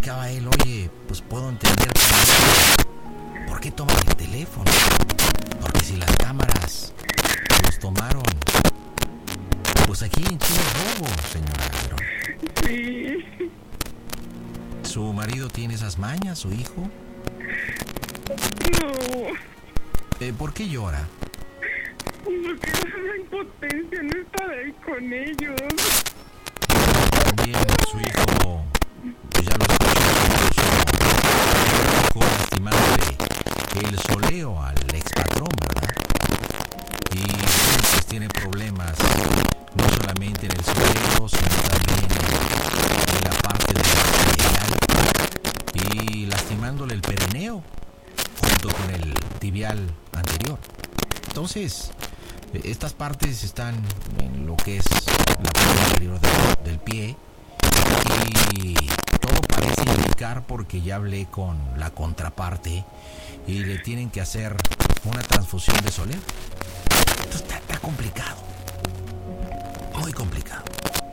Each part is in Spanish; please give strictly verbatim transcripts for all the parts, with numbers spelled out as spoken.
explicaba él, oye, pues puedo entender por, ¿por qué toman el teléfono? Porque si las cámaras los tomaron, pues aquí en Chile es robo, señora Verón. Sí. ¿Su marido tiene esas mañas, su hijo? No. Eh, ¿Por qué llora? Porque la impotencia no estar ahí con ellos. También su hijo, pues ya lo escuchó, su hijo lastimándole el soleo al expatrón, ¿verdad? Y bueno, pues tiene problemas no solamente en el soleo, sino también en la parte de la tibial y lastimándole el perineo junto con el tibial anterior. Entonces, estas partes están en lo que es la parte inferior de, del pie y todo parece indicar, porque ya hablé con la contraparte y le tienen que hacer una transfusión de soleo. Esto está, está complicado, muy complicado.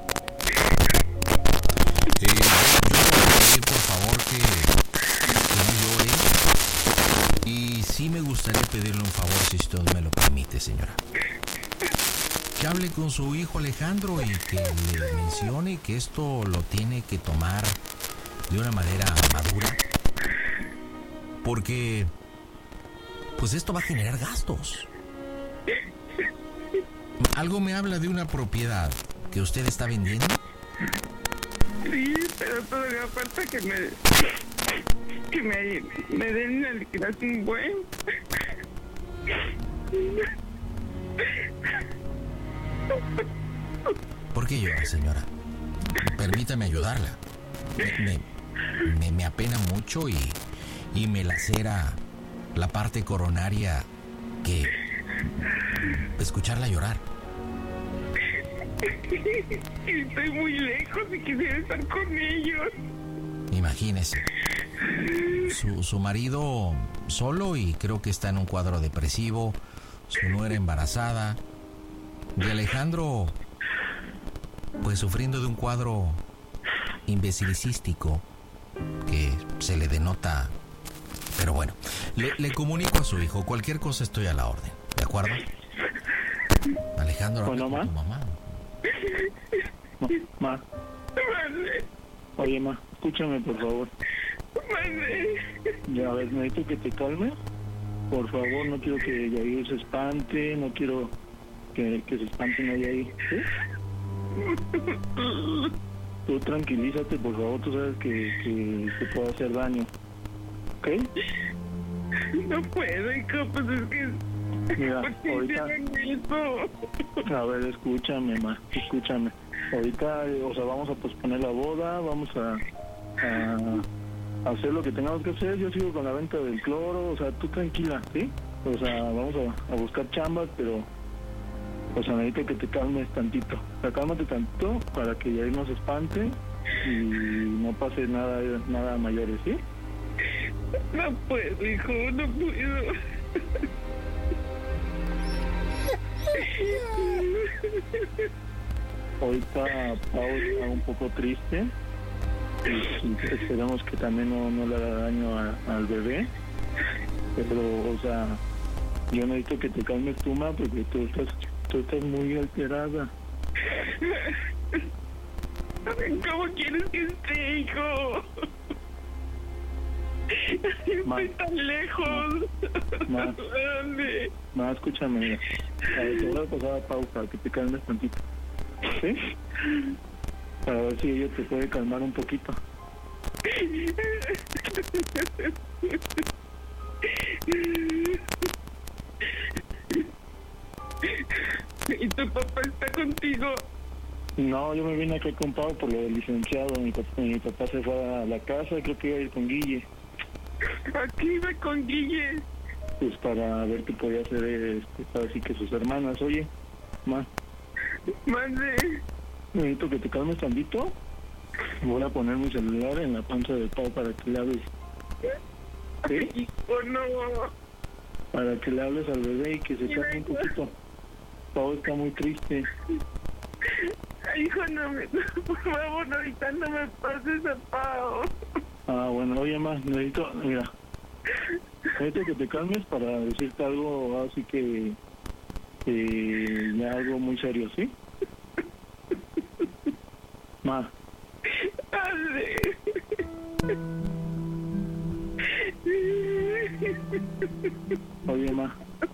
Eh, yo le voy a pedir por favor que, que no llore, y sí me gustaría pedirle un favor, si usted me lo permite, señora. Que hable con su hijo Alejandro y que le mencione que esto lo tiene que tomar de una manera madura, porque pues esto va a generar gastos. Algo me habla de una propiedad que usted está vendiendo. Sí, pero todavía falta que me que me, me den una liquidación buena. ¿Por qué llora, señora? Permítame ayudarla. Me, me, me, me apena mucho y, y me lacera la parte coronaria que escucharla llorar. Estoy muy lejos y quisiera estar con ellos. Imagínese. Su, su marido solo y creo que está en un cuadro depresivo. Su nuera embarazada. Y Alejandro, pues sufriendo de un cuadro imbecilicístico que se le denota. Pero bueno, le, le comunico a su hijo. Cualquier cosa estoy a la orden. ¿De acuerdo? Alejandro, habla con tu mamá. Ma, ma. Oye, ma, escúchame, por favor. Ya, a ver, necesito que te calmes. Por favor, no quiero que Yair se espante, no quiero que, que se espanten ahí, ahí. ¿Sí? Tú tranquilízate, por favor, tú sabes que, que te puede hacer daño. ¿Ok? No puedo, hijo, pues es que... Mira, ¿por qué ahorita... hicieron eso? A ver, escúchame, ma, escúchame. Ahorita, o sea, vamos a posponer la boda, vamos a, a hacer lo que tengamos que hacer. Yo sigo con la venta del cloro, o sea, tú tranquila, ¿sí? O sea, vamos a, a buscar chambas, pero, o sea, necesito que te calmes tantito. O sea, cálmate tantito para que ya no se espante y no pase nada, nada mayores, ¿sí? No puedo, hijo, no puedo. Ahorita Pau está un poco triste y, y esperamos que también no, no le haga daño a, al bebé, pero, o sea, yo necesito que te calmes tú, ma, porque tú estás, tú estás muy alterada. ¿Cómo quieres que esté, hijo? Ma, estoy tan lejos. Ma, ¿Dónde? ma, escúchame, mira. A ver, te voy a pasar a Pau para que te calmes tantito, ¿sí? Para ver si ella te puede calmar un poquito. ¿Y tu papá está contigo? No, yo me vine aquí con Pau por lo del licenciado. Mi papá, mi papá se fue a la casa, creo que iba a ir con Guille. Aquí iba con Guille. Pues para ver qué podía hacer, este, para decir que sus hermanas. Oye, ma, Mande. necesito que te calmes tantito. Voy a poner mi celular en la panza de Pau para que le hables. ¿Sí? Hijo, no. Para que le hables al bebé y que se calme un poquito. Pau está muy triste. Ay, hijo, no me... Por favor, ahorita no me pases a Pau. Ah, bueno, oye, más, necesito, mira, necesito que te calmes para decirte algo así que, que ya algo muy serio, ¿sí? Ma. Padre. Oye, ma.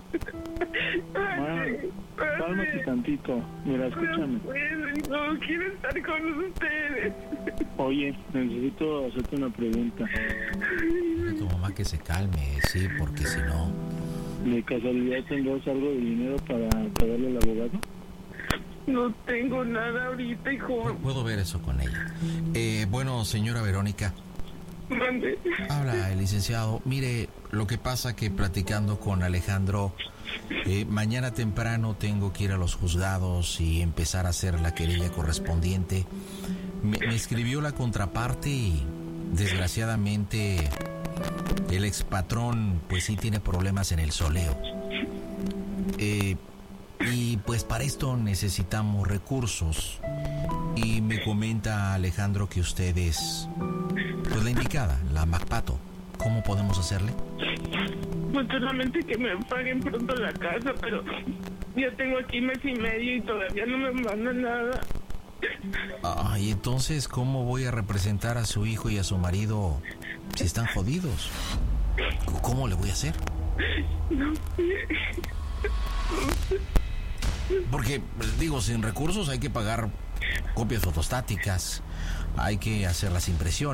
Ma, cálmate tantito. Mira, escúchame. No puedo, no quiero estar con ustedes. Oye, necesito hacerte una pregunta. Dile a tu mamá que se calme, sí, porque si no... ¿De casualidad tendrás algo de dinero para pagarle al abogado? No tengo nada ahorita, hijo. Puedo ver eso con ella. Eh, bueno, señora Verónica. Mande. Habla el licenciado. Mire, lo que pasa que platicando con Alejandro, eh, mañana temprano tengo que ir a los juzgados y empezar a hacer la querella correspondiente. Me, me escribió la contraparte y desgraciadamente el expatrón pues sí tiene problemas en el soleo. Eh, y pues para esto necesitamos recursos. Y me comenta Alejandro que usted es pues la indicada, la MacPato. ¿Cómo podemos hacerle? Pues solamente que me paguen pronto la casa, pero ya tengo aquí mes y medio y todavía no me mandan nada. Ay, entonces, ¿cómo voy a representar a su hijo y a su marido si están jodidos? ¿Cómo le voy a hacer? No sé. Porque, digo, sin recursos hay que pagar copias fotostáticas, hay que hacer las impresiones.